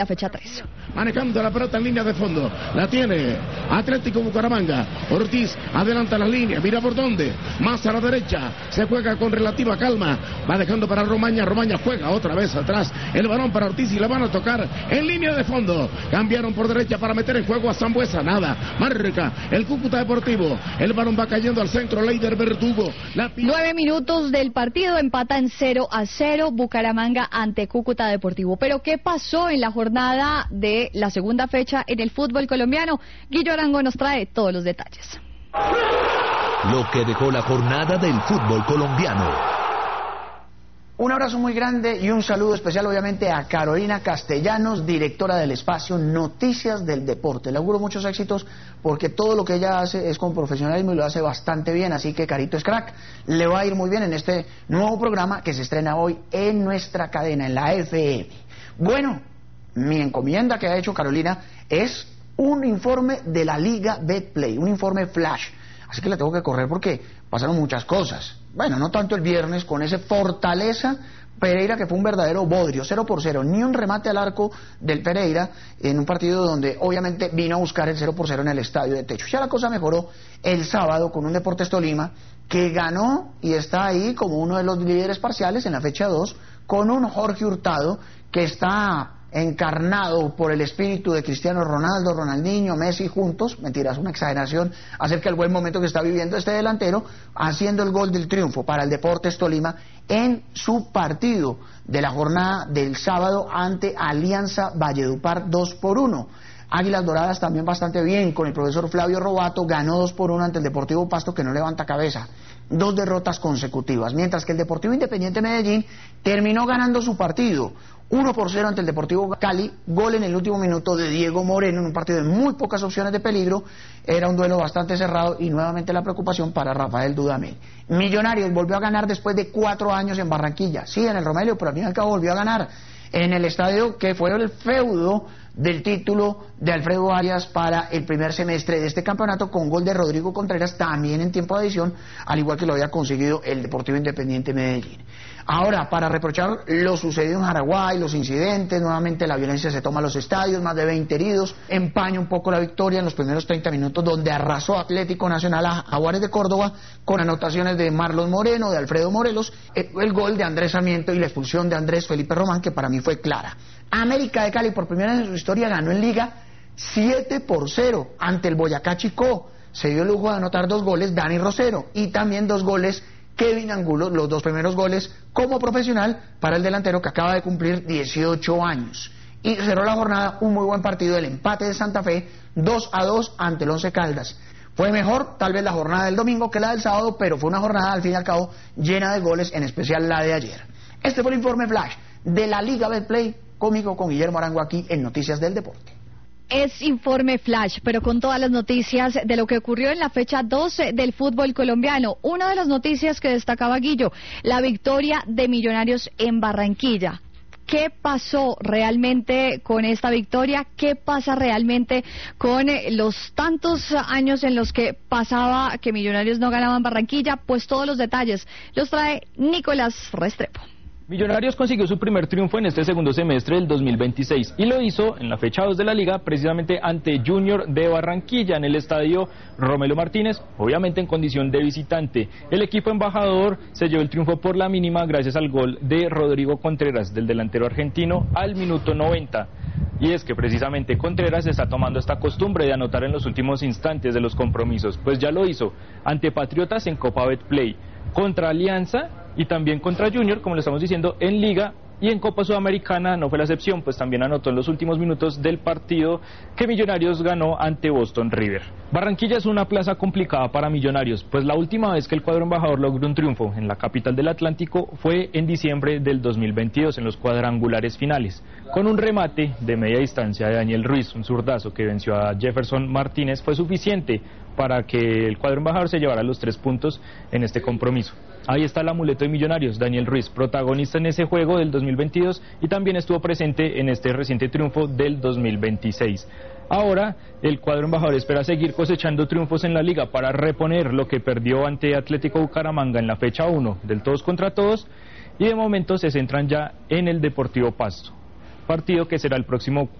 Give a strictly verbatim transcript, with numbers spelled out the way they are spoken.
la fecha tres. Manejando la pelota en línea de fondo, la tiene Atlético Bucaramanga. Ortiz adelanta la línea, mira por dónde, más a la derecha, se juega con relativa calma, va dejando para Romaña, Romaña juega otra vez atrás, el balón para Ortiz y la van a tocar en línea de fondo. Cambiaron por derecha para meter en juego a Sambuesa, nada, marca el Cúcuta Deportivo, el balón va cayendo al centro, Leider Verdugo. La... Nueve minutos del partido, empata en cero a cero Bucaramanga ante Cúcuta Deportivo. Pero ¿qué pasó en la jornada de la segunda fecha en el fútbol colombiano? Guillo Arango nos trae todos los detalles. Lo que dejó la jornada del fútbol colombiano. Un abrazo muy grande y un saludo especial obviamente a Carolina Castellanos, directora del espacio Noticias del Deporte. Le auguro muchos éxitos porque todo lo que ella hace es con profesionalismo y lo hace bastante bien, así que Carito es crack. Le va a ir muy bien en este nuevo programa que se estrena hoy en nuestra cadena, en la F M. Bueno, mi encomienda que ha hecho Carolina es un informe de la Liga Betplay, un informe flash. Así que le tengo que correr porque pasaron muchas cosas. Bueno, no tanto el viernes con ese Fortaleza Pereira que fue un verdadero bodrio, cero por cero, ni un remate al arco del Pereira en un partido donde obviamente vino a buscar el cero por cero en el estadio de techo. Ya la cosa mejoró el sábado con un Deportes Tolima que ganó y está ahí como uno de los líderes parciales en la fecha dos con un Jorge Hurtado que está encarnado por el espíritu de Cristiano Ronaldo, Ronaldinho, Messi juntos, mentiras, una exageración acerca del buen momento que está viviendo este delantero, haciendo el gol del triunfo para el Deportes Tolima en su partido de la jornada del sábado ante Alianza Valledupar dos por uno. Águilas Doradas también bastante bien, con el profesor Flavio Robato, ganó dos por uno ante el Deportivo Pasto que no levanta cabeza. Dos derrotas consecutivas, mientras que el Deportivo Independiente Medellín terminó ganando su partido, uno por cero ante el Deportivo Cali, gol en el último minuto de Diego Moreno en un partido de muy pocas opciones de peligro, era un duelo bastante cerrado y nuevamente la preocupación para Rafael Dudamel. Millonarios volvió a ganar después de cuatro años en Barranquilla, sí, en el Romelio, pero al fin y al cabo volvió a ganar en el estadio que fue el feudo del título de Alfredo Arias para el primer semestre de este campeonato con gol de Rodrigo Contreras también en tiempo de adición, al igual que lo había conseguido el Deportivo Independiente Medellín. Ahora, para reprochar lo sucedido en Jaraguay, los incidentes, nuevamente la violencia se toma a los estadios, más de veinte heridos, empaña un poco la victoria en los primeros treinta minutos donde arrasó Atlético Nacional a Jaguares de Córdoba con anotaciones de Marlon Moreno, de Alfredo Morelos, el gol de Andrés Sarmiento y la expulsión de Andrés Felipe Román, que para mí fue clara. América de Cali por primera vez en su historia ganó en Liga siete por cero ante el Boyacá Chicó. Se dio el lujo de anotar dos goles Dani Rosero y también dos goles Kevin Angulo, los dos primeros goles como profesional para el delantero que acaba de cumplir dieciocho años. Y cerró la jornada un muy buen partido, el empate de Santa Fe, dos a dos ante el Once Caldas. Fue mejor tal vez la jornada del domingo que la del sábado, pero fue una jornada al fin y al cabo llena de goles, en especial la de ayer. Este fue el informe flash de la Liga Betplay, conmigo, con Guillermo Arango aquí en Noticias del Deporte. Es informe flash, pero con todas las noticias de lo que ocurrió en la fecha doce del fútbol colombiano. Una de las noticias que destacaba Guillo, la victoria de Millonarios en Barranquilla. ¿Qué pasó realmente con esta victoria? ¿Qué pasa realmente con los tantos años en los que pasaba que Millonarios no ganaba en Barranquilla? Pues todos los detalles los trae Nicolás Restrepo. Millonarios consiguió su primer triunfo en este segundo semestre del dos mil veintiséis y lo hizo en la fecha dos de la liga precisamente ante Junior de Barranquilla en el estadio Romelo Martínez, obviamente en condición de visitante. El equipo embajador se llevó el triunfo por la mínima gracias al gol de Rodrigo Contreras del delantero argentino al minuto noventa. Y es que precisamente Contreras está tomando esta costumbre de anotar en los últimos instantes de los compromisos, pues ya lo hizo ante Patriotas en Copa Betplay, contra Alianza y también contra Junior, como le estamos diciendo, en Liga, y en Copa Sudamericana no fue la excepción, pues también anotó en los últimos minutos del partido que Millonarios ganó ante Boston River. Barranquilla es una plaza complicada para Millonarios, pues la última vez que el cuadro embajador logró un triunfo en la capital del Atlántico fue en diciembre del dos mil veintidós en los cuadrangulares finales, con un remate de media distancia de Daniel Ruiz, un zurdazo que venció a Jefferson Martínez, fue suficiente para que el cuadro embajador se llevara los tres puntos en este compromiso. Ahí está el amuleto de Millonarios, Daniel Ruiz, protagonista en ese juego del dos mil veintidós y también estuvo presente en este reciente triunfo del dos mil veintiséis. Ahora el cuadro embajador espera seguir cosechando triunfos en la liga para reponer lo que perdió ante Atlético Bucaramanga en la fecha uno del todos contra todos, y de momento se centran ya en el Deportivo Pasto. partido que será el próximo